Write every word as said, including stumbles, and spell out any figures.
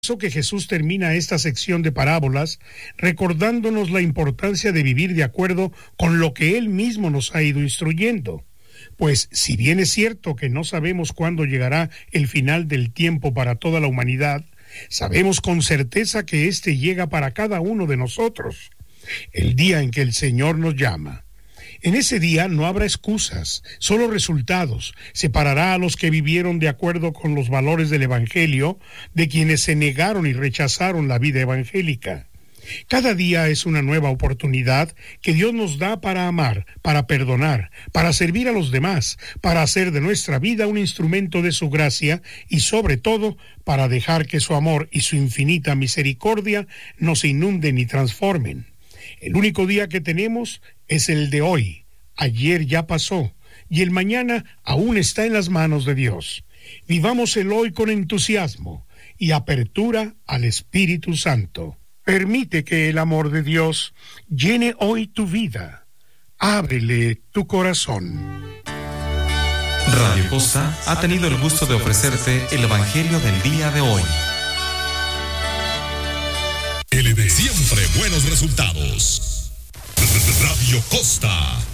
Eso que Jesús termina esta sección de parábolas recordándonos la importancia de vivir de acuerdo con lo que Él mismo nos ha ido instruyendo. Pues si bien es cierto que no sabemos cuándo llegará el final del tiempo para toda la humanidad, sabemos con certeza que éste llega para cada uno de nosotros, el día en que el Señor nos llama. En ese día no habrá excusas, solo resultados. Separará a los que vivieron de acuerdo con los valores del Evangelio de quienes se negaron y rechazaron la vida evangélica. Cada día es una nueva oportunidad que Dios nos da para amar, para perdonar, para servir a los demás, para hacer de nuestra vida un instrumento de su gracia y sobre todo para dejar que su amor y su infinita misericordia nos inunden y transformen. El único día que tenemos es el de hoy. Ayer ya pasó y el mañana aún está en las manos de Dios. Vivamos el hoy con entusiasmo y apertura al Espíritu Santo. Permite que el amor de Dios llene hoy tu vida. Ábrele tu corazón. Radio Costa ha tenido el gusto de ofrecerte el Evangelio del día de hoy. L D siempre buenos resultados. Radio Costa.